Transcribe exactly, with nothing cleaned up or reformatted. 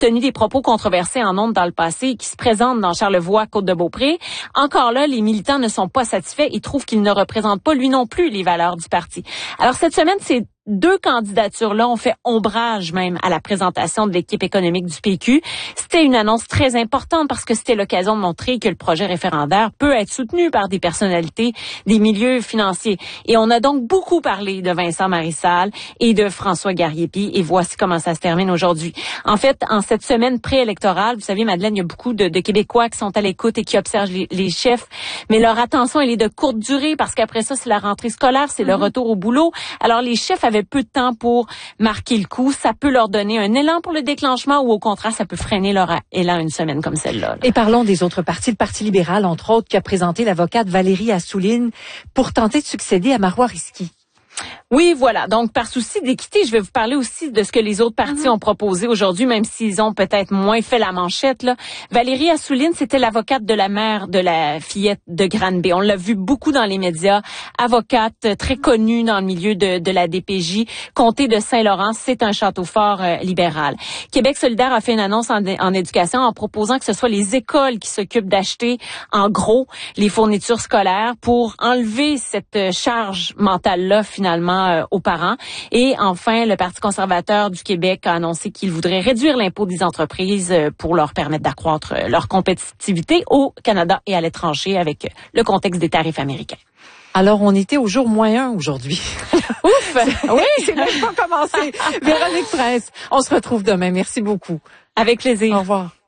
tenu des propos controversés en ondes dans le passé et qui se présentent dans Charlevoix, Côte-de-Beaupré. Encore là, les militants ne sont pas satisfaits et trouvent qu'il ne représente pas, lui non plus, les valeurs du parti. Alors, cette semaine, c'est deux candidatures-là ont fait ombrage même à la présentation de l'équipe économique du P Q. C'était une annonce très importante parce que c'était l'occasion de montrer que le projet référendaire peut être soutenu par des personnalités des milieux financiers. Et on a donc beaucoup parlé de Vincent Marissal et de François Garriépi et voici comment ça se termine aujourd'hui. En fait, en cette semaine préélectorale, vous savez, Madeleine, il y a beaucoup de, de Québécois qui sont à l'écoute et qui observent les, les chefs, mais leur attention, elle est de courte durée parce qu'après ça, c'est la rentrée scolaire, c'est mm-hmm. le retour au boulot. Alors, les chefs avaient peu de temps pour marquer le coup. Ça peut leur donner un élan pour le déclenchement ou au contraire, ça peut freiner leur élan une semaine comme celle-là. Là. Et parlons des autres partis. Le Parti libéral, entre autres, qui a présenté l'avocate Valérie Assouline pour tenter de succéder à Marois Risky. Oui, voilà. Donc, par souci d'équité, je vais vous parler aussi de ce que les autres partis mm-hmm. ont proposé aujourd'hui, même s'ils ont peut-être moins fait la manchette. Là. Valérie Assouline, c'était l'avocate de la mère de la fillette de Granby. On l'a vu beaucoup dans les médias. Avocate très connue dans le milieu de, de la D P J. Comté de Saint-Laurent, c'est un château fort euh, libéral. Québec solidaire a fait une annonce en, en éducation en proposant que ce soit les écoles qui s'occupent d'acheter en gros les fournitures scolaires pour enlever cette charge mentale-là finalement euh, aux parents. Et enfin, le Parti conservateur du Québec a annoncé qu'il voudrait réduire l'impôt des entreprises euh, pour leur permettre d'accroître euh, leur compétitivité au Canada et à l'étranger avec euh, le contexte des tarifs américains. Alors, on était au jour moins un aujourd'hui. Ouf! Oui, c'est même pas commencé. Véronique Prince, on se retrouve demain. Merci beaucoup. Avec plaisir. Au revoir.